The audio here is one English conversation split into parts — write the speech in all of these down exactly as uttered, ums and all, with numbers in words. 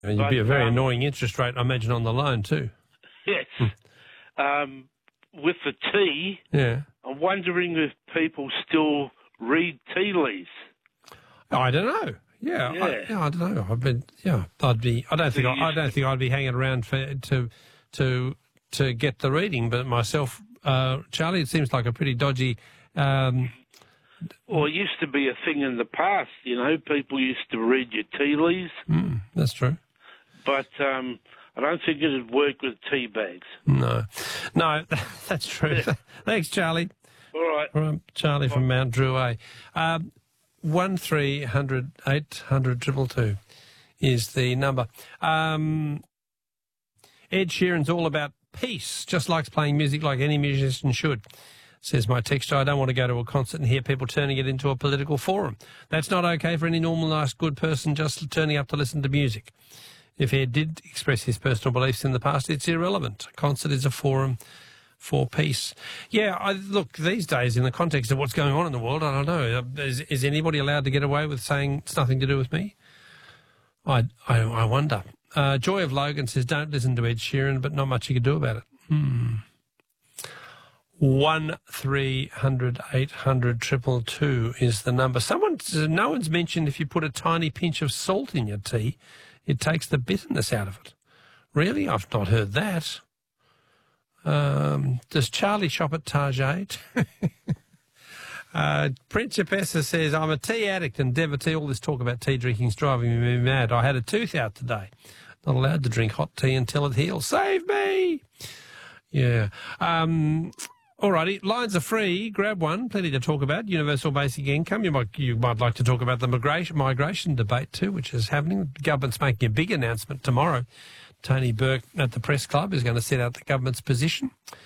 And you'd but, be a very um, annoying interest rate, I imagine, on the loan too. Yes. um, with the tea, Yeah. I'm wondering if people still read tea leaves. I don't know. Yeah, Yeah. I, yeah, I don't know. I've been, yeah, I'd be. I don't think. I, I don't think I'd be hanging around for to to to get the reading. But myself, uh, Charlie, it seems like a pretty dodgy. Um, Well, it used to be a thing in the past. You know, people used to read your tea leaves. mm, that's true. But um, I don't think it'd work with tea bags. No, no, that's true. Yeah. Thanks, Charlie. All right. From Charlie from Mount Drew A. Um, one three hundred eight hundred triple two is the number. Um, Ed Sheeran's all about peace, just likes playing music like any musician should. Says my texter, I don't want to go to a concert and hear people turning it into a political forum. That's not okay for any normal, nice, good person just turning up to listen to music. If Ed did express his personal beliefs in the past, it's irrelevant. A concert is a forum for peace. Yeah, I, look, these days, in the context of what's going on in the world, I don't know, is, is anybody allowed to get away with saying it's nothing to do with me? I, I, I wonder. Uh, Joy of Logan says, don't listen to Ed Sheeran, but not much you can do about it. Hmm. One three hundred eight hundred triple two is the number. Someone, no one's mentioned if you put a tiny pinch of salt in your tea, it takes the bitterness out of it. Really? I've not heard that. Um, does Charlie shop at Target? uh, Principessa says, I'm a tea addict and devotee. All this talk about tea drinking is driving me mad. I had a tooth out today. Not allowed to drink hot tea until it heals. Save me! Yeah. Um... All righty, lines are free. Grab one. Plenty to talk about. Universal basic income. You might you might like to talk about the migration migration debate too, which is happening. The government's making a big announcement tomorrow. Tony Burke at the Press Club is going to set out the government's position.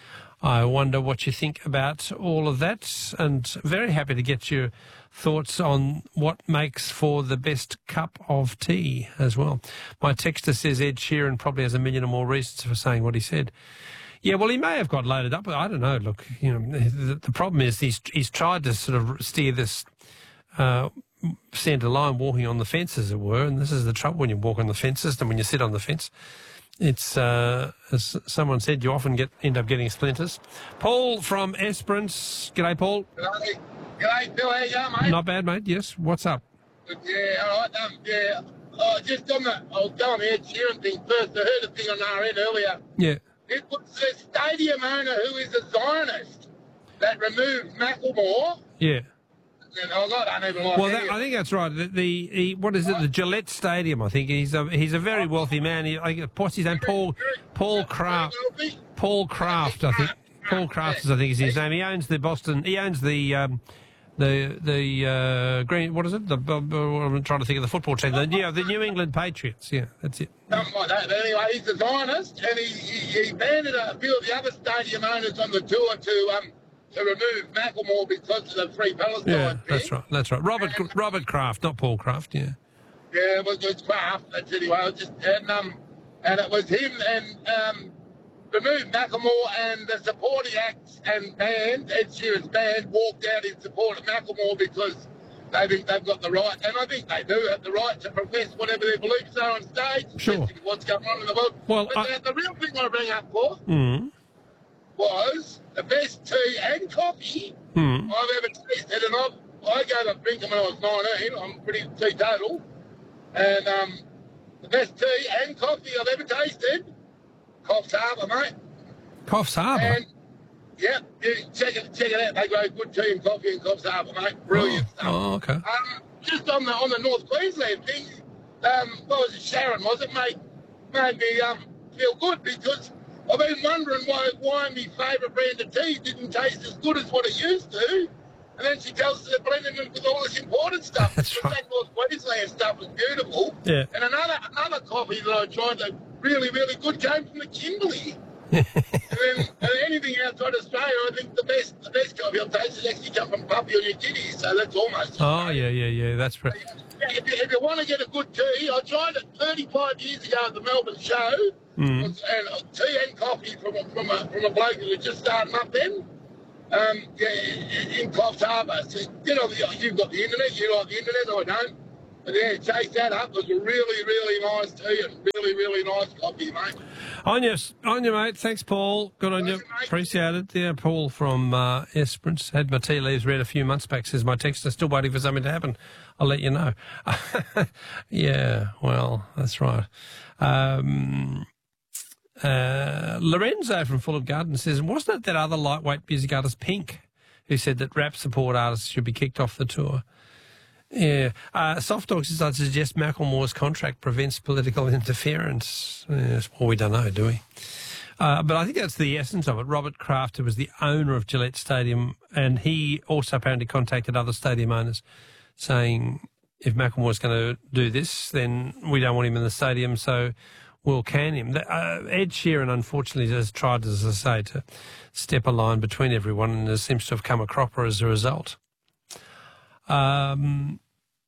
I wonder what you think about all of that, and very happy to get your thoughts on what makes for the best cup of tea as well. My texter says Ed Sheeran probably has a million or more reasons for saying what he said. Yeah, well, he may have got loaded up. I don't know. Look, you know, the, the problem is he's he's tried to sort of steer this uh, centre line, walking on the fence, as it were. And this is the trouble when you walk on the fences and when you sit on the fence. It's, uh, as someone said, you often get end up getting splinters. Paul from Esperance. G'day, Paul. G'day. G'day, Bill. How you going, mate? Not bad, mate. Yes. What's up? Yeah, all right. Um, yeah. Oh, just on the, I'll go on the Ed Sheeran thing first. I heard a thing on R N earlier. Yeah. It was the stadium owner who is a Zionist that removed Macklemore. Yeah. And I don't even like Well, that, I think that's right. The, the he, what is it? The Gillette Stadium. I think he's a he's a very wealthy man. He, I, what's his name? Paul Paul Kraft. Paul Kraft. I think Paul Kraft is I think is his name. He owns the Boston. He owns the um, the the uh, green. What is it? The uh, I'm trying to think of the football team. The, yeah, the New England Patriots. Yeah, that's it. Something like that. But anyway, he's a Zionist, and he, he, he banded a few of the other stadium owners on the tour to um to remove Macklemore because of the Free Palestine Yeah, thing. that's right. That's right. Robert And- Robert Kraft, not Paul Kraft. Yeah. Yeah, it was, it was Kraft. That's anyway. It was just and um and it was him and um removed Macklemore and the supporting acts and band, Ed Sheeran's band, walked out in support of Macklemore because they think they've got the right, and I think they do have the right to profess whatever their beliefs are on stage, Sure. especially what's going on in the world. Well, but I- the, the real thing I bring up for Mm. was the best tea and coffee Mm. I've ever tasted, and I've, I gave up drinking when I was nineteen. I'm pretty teetotal, and um, the best tea and coffee I've ever tasted, Coffs Harbour, mate. Coffs Harbour. And yeah, yeah, check it, check it out. They grow good tea and coffee in Coffs Harbour, mate. Brilliant oh. stuff. Oh, okay. Um, just on the on the North Queensland thing, um, what was it, Sharon? Was it made made me um feel good because I've been wondering why why my favourite brand of tea didn't taste as good as what it used to. And then she tells us they're blending it with all this imported stuff. That's But right. that North Queensland stuff was beautiful. Yeah. And another another coffee that I tried that really, really good came from the Kimberley. and then and anything outside Australia, I think the best the best coffee I've tasted actually come from Papua New Guinea, so that's almost. Oh, yeah, yeah, yeah. That's right. If you, if you want to get a good tea, I tried it thirty-five years ago at the Melbourne show, Mm. and uh, tea and coffee from a, from a, from a bloke who was just starting up then. Um, yeah, in Coffs Harbour. So, you know, you've got the internet, you like the internet, I don't. But yeah, chase that up. It was a really, really nice tea and really, really nice coffee, mate. On you, on you, mate. Thanks, Paul. Good on you. Pleasure, mate. Appreciate it. Yeah, Paul from uh, Esperance. Had my tea leaves read a few months back, says my texter. Still waiting for something to happen. I'll let you know. Yeah, well, that's right. Um, uh, Lorenzo from Fulham Garden says, wasn't it that other lightweight music artist, Pink, who said that rap support artists should be kicked off the tour? Yeah. Uh, Soft Dog says, I'd suggest Macklemore's contract prevents political interference. Yes, well, we don't know, do we? Uh, but I think that's the essence of it. Robert Kraft, who was the owner of Gillette Stadium, and he also apparently contacted other stadium owners saying, if Macklemore's going to do this, then we don't want him in the stadium, so we'll can him. Uh, Ed Sheeran, unfortunately, has tried, as I say, to step a line between everyone, and there seems to have come a cropper as a result. Um,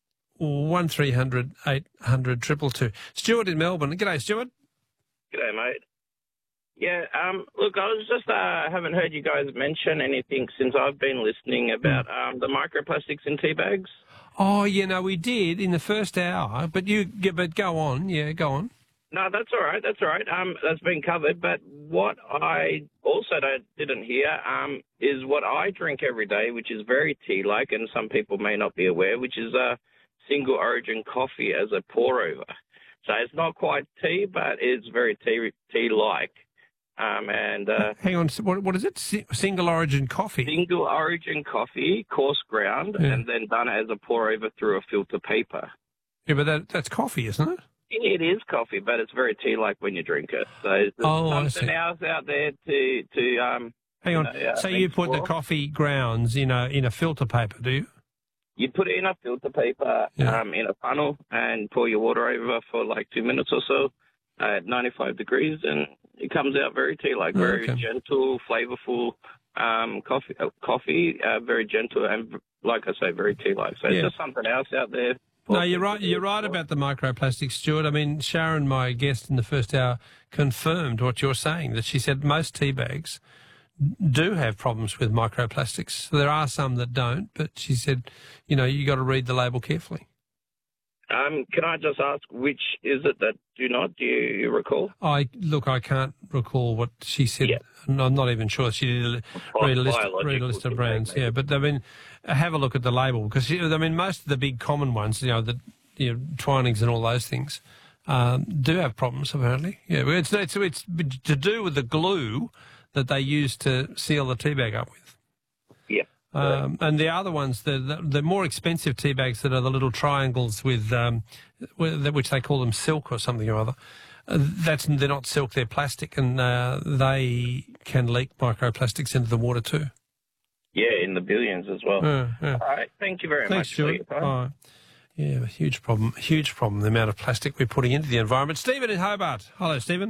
one three hundred eight hundred triple two. Stuart in Melbourne. G'day, Stuart. G'day, mate. Yeah, um, look, I was just uh, haven't heard you guys mention anything since I've been listening about um, the microplastics in tea bags. Oh, you know, we did in the first hour, but you, but go on, yeah, go on. No, that's all right. That's all right. Um, that's been covered. But what I also don't, didn't hear um, is what I drink every day, which is very tea-like, and some people may not be aware, which is a single origin coffee as a pour-over. So it's not quite tea, but it's very tea, tea-like. Um, and uh, hang on, what, what is it? S- single origin coffee. Single origin coffee, coarse ground, yeah. And then done as a pour-over through a filter paper. Yeah, but that, that's coffee, isn't it? It is coffee, but it's very tea-like when you drink it. So there's oh, something else out there to to um. Hang on. You know, uh, so you put the coffee grounds in a in a filter paper, do you? You put it in a filter paper, yeah. um, in a funnel, and pour your water over for like two minutes or so at ninety-five degrees, and it comes out very tea-like, oh, very okay. gentle, flavorful um, coffee. Uh, coffee, uh, very gentle, and like I say, very tea-like. So yeah. it's just something else out there. No, you're right. You're right about the microplastics, Stuart. I mean, Sharon, my guest in the first hour, confirmed what you're saying, that she said most tea bags do have problems with microplastics. There are some that don't, but she said, you know, you got to read the label carefully. Um, can I just ask which is it that do not? Do you, you recall? I look, I can't recall what she said. Yeah. I'm not even sure. She did read a list, read a list of brands. Yeah, but I mean, have a look at the label because I mean, most of the big common ones, you know, the you know, Twinings and all those things, um, do have problems apparently. Yeah, it's it's it's to do with the glue that they use to seal the tea bag up with. Yeah. Um, and the other ones, the, the the more expensive tea bags that are the little triangles with, um, which they call them silk or something or other. Uh, that's they're not silk; they're plastic, and uh, they can leak microplastics into the water too. Yeah, in the billions as well. Uh, yeah. All right, thank you very Thanks, much. Stuart. Oh, yeah, a huge problem. Huge problem. The amount of plastic we're putting into the environment. Stephen in Hobart. Hello, Stephen.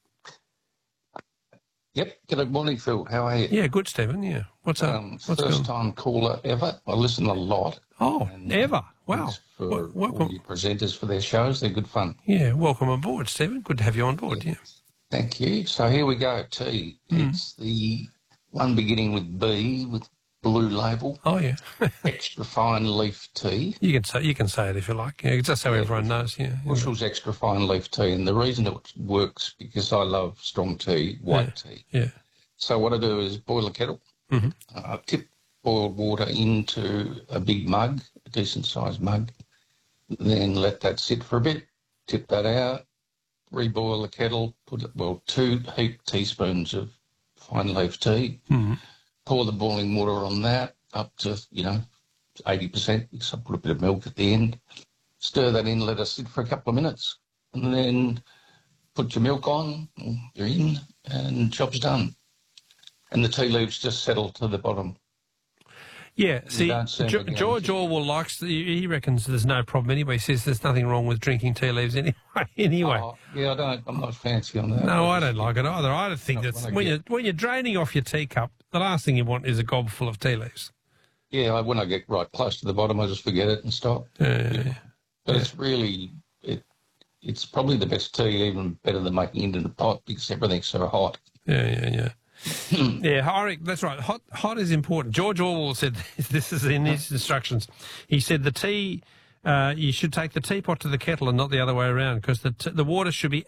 Yep. Good morning, Phil. How are you? Yeah, good, Stephen. Yeah. What's up? Um, What's first going? time caller ever. I listen a lot. Oh, and, ever? Wow. Thanks for Wel- welcome. all your presenters for their shows. They're good fun. Yeah, welcome on board, Stephen. Good to have you on board. Yeah. Thank you. So here we go. Tea. Mm. It's the one beginning with B with blue label. Oh yeah. Extra fine leaf tea. You can say you can say it if you like. Yeah, just so Yeah, everyone knows. Yeah. yeah. Bushell's extra fine leaf tea, and the reason it works because I love strong tea, white yeah. tea. Yeah. So what I do is boil a kettle. Mm-hmm. Uh, tip boiled water into a big mug, a decent-sized mug. Then let that sit for a bit. Tip that out. Reboil the kettle. Put it, well, two heaped teaspoons of fine leaf tea. Mm-hmm. Pour the boiling water on that up to, you know, eighty percent. Because I put a bit of milk at the end. Stir that in, let it sit for a couple of minutes. And then put your milk on, you're in, and job's done. And the tea leaves just settle to the bottom. Yeah, You see, don't seem Jo- to go George into- Orwell likes, he reckons there's no problem anyway. He says there's nothing wrong with drinking tea leaves anyway. anyway. Oh, yeah, I don't. I'm not fancy on that. No, I don't like it either. I think Not that's when I when get- you're, when you're draining off your teacup, the last thing you want is a gob full of tea leaves. Yeah, I, when I get right close to the bottom, I just forget it and stop. Yeah, yeah, yeah. But it's really, it, it's probably the best tea, even better than making it in a pot because everything's so hot. Yeah, yeah, yeah. yeah, Horic, that's right. Hot, hot is important. George Orwell said this is in his instructions. He said the tea uh, you should take the teapot to the kettle and not the other way around, because the t- the water should be